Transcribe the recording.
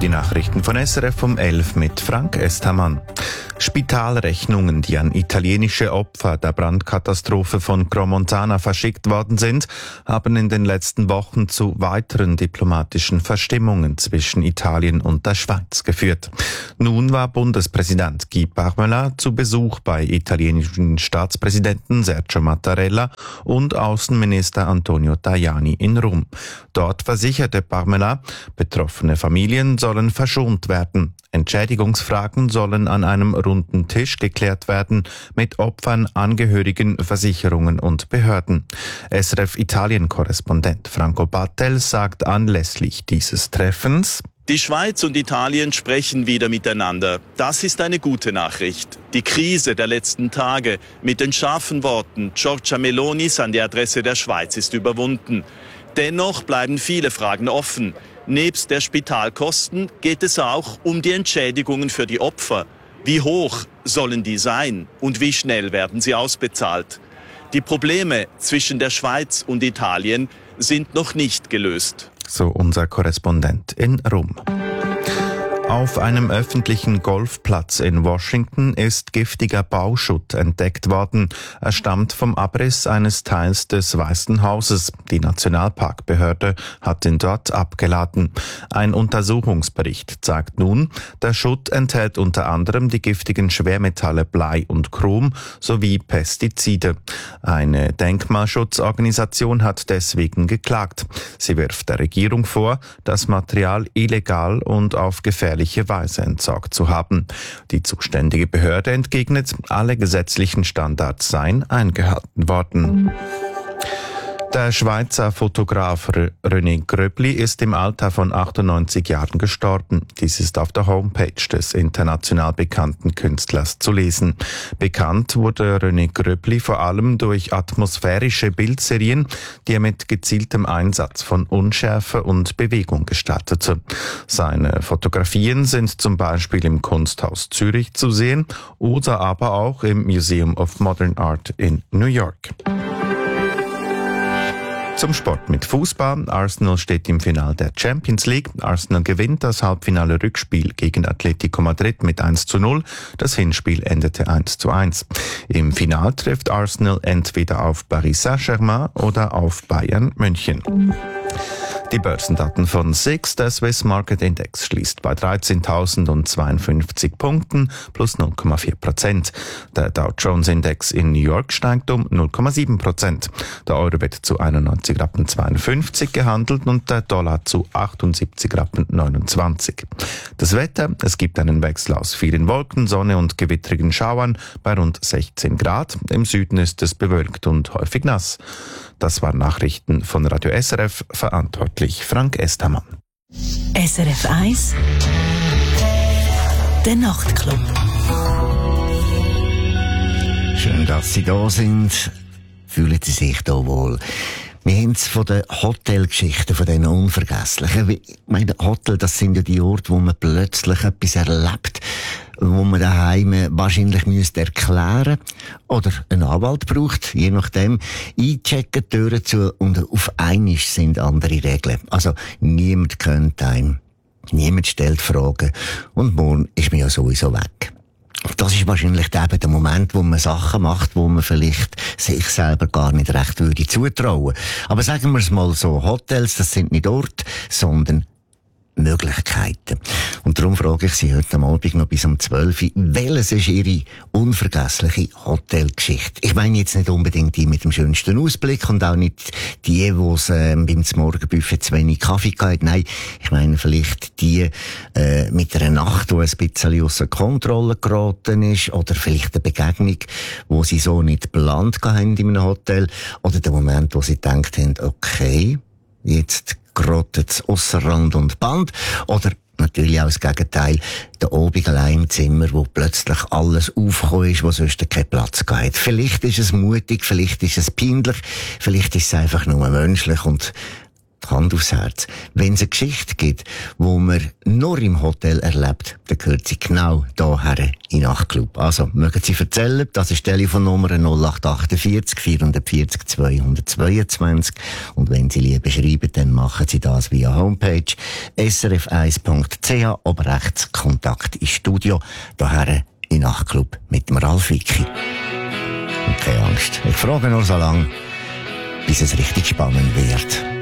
Die Nachrichten von SRF um 11 mit Frank Estamann. Spitalrechnungen, die an italienische Opfer der Brandkatastrophe von Crans-Montana verschickt worden sind, haben in den letzten Wochen zu weiteren diplomatischen Verstimmungen zwischen Italien und der Schweiz geführt. Nun war Bundespräsident Guy Parmelin zu Besuch bei italienischen Staatspräsidenten Sergio Mattarella und Außenminister Antonio Tajani in Rom. Dort versicherte Parmelin, betroffene Familien sollen verschont werden. Entschädigungsfragen sollen an einem runden Tisch geklärt werden mit Opfern, Angehörigen, Versicherungen und Behörden. SRF Italien-Korrespondent Franco Battel sagt anlässlich dieses Treffens: Die Schweiz und Italien sprechen wieder miteinander. Das ist eine gute Nachricht. Die Krise der letzten Tage mit den scharfen Worten Giorgia Melonis an die Adresse der Schweiz ist überwunden. Dennoch bleiben viele Fragen offen. Nebst der Spitalkosten geht es auch um die Entschädigungen für die Opfer. Wie hoch sollen die sein und wie schnell werden sie ausbezahlt? Die Probleme zwischen der Schweiz und Italien sind noch nicht gelöst. So unser Korrespondent in Rom. Auf einem öffentlichen Golfplatz in Washington ist giftiger Bauschutt entdeckt worden. Er stammt vom Abriss eines Teils des Weißen Hauses. Die Nationalparkbehörde hat ihn dort abgeladen. Ein Untersuchungsbericht zeigt nun, der Schutt enthält unter anderem die giftigen Schwermetalle Blei und Chrom sowie Pestizide. Eine Denkmalschutzorganisation hat deswegen geklagt. Sie wirft der Regierung vor, das Material illegal und auf gefährliche Weise entsorgt zu haben. Die zuständige Behörde entgegnet, alle gesetzlichen Standards seien eingehalten worden. Der Schweizer Fotograf René Gröbli ist im Alter von 98 Jahren gestorben. Dies ist auf der Homepage des international bekannten Künstlers zu lesen. Bekannt wurde René Gröbli vor allem durch atmosphärische Bildserien, die er mit gezieltem Einsatz von Unschärfe und Bewegung gestaltete. Seine Fotografien sind zum Beispiel im Kunsthaus Zürich zu sehen oder aber auch im Museum of Modern Art in New York. Zum Sport mit Fußball. Arsenal steht im Finale der Champions League. Arsenal gewinnt das Halbfinale-Rückspiel gegen Atletico Madrid mit 1:0. Das Hinspiel endete 1:1. Im Finale trifft Arsenal entweder auf Paris Saint-Germain oder auf Bayern München. Die Börsendaten von SIX, der Swiss Market Index, schließt bei 13.052 Punkten plus 0,4%. Der Dow Jones Index in New York steigt um 0,7%. Der Euro wird zu 91,52 Rappen gehandelt und der Dollar zu 78,29 Rappen. Das Wetter, es gibt einen Wechsel aus vielen Wolken, Sonne und gewittrigen Schauern bei rund 16 Grad. Im Süden ist es bewölkt und häufig nass. Das waren Nachrichten von Radio SRF, verantwortlich Frank Estamann. SRF 1 Der Nachtclub. Schön, dass Sie da sind. Fühlen Sie sich da wohl? Wir haben es von den Hotelgeschichten, von diesen unvergesslichen. Ich meine, Hotel, das sind ja die Orte, wo man plötzlich etwas erlebt, wo man daheim wahrscheinlich müsste erklären oder einen Anwalt braucht, je nachdem. Einchecken, Türen zu und auf einmal sind andere Regeln. Also niemand kennt einen, niemand stellt Fragen und morgen ist man ja sowieso weg. Das ist wahrscheinlich eben der Moment, wo man Sachen macht, wo man vielleicht sich selber gar nicht recht würde zutrauen. Aber sagen wir es mal so, Hotels, das sind nicht Orte, sondern Möglichkeiten. Und darum frage ich Sie heute Abend noch bis um 12 Uhr, welches ist Ihre unvergessliche Hotelgeschichte? Ich meine jetzt nicht unbedingt die mit dem schönsten Ausblick und auch nicht die, wo es beim Morgenbuffet zu wenig Kaffee gab. Nein, ich meine vielleicht die mit einer Nacht, die ein bisschen außer Kontrolle geraten ist, oder vielleicht eine Begegnung, wo Sie so nicht geplant haben in einem Hotel, oder der Moment, wo Sie gedacht haben, okay, jetzt gerottet es ausser Rand und Band, oder natürlich auch das Gegenteil, der Abend allein im Zimmer, wo plötzlich alles aufgekommen ist, wo sonst keinen Platz gab. Vielleicht ist es mutig, vielleicht ist es peinlich, vielleicht ist es einfach nur menschlich und Hand aufs Herz. Wenn es eine Geschichte gibt, die man nur im Hotel erlebt, dann gehört sie genau hierher in Nachtclub. Also, mögen Sie erzählen, das ist die Telefonnummer 0848 440 222. Und wenn Sie lieber schreiben, dann machen Sie das via Homepage srf1.ch, oben rechts Kontakt ins Studio, hierher in Nachtclub mit dem Ralf Wicki. Und keine Angst, ich frage nur so lange, bis es richtig spannend wird.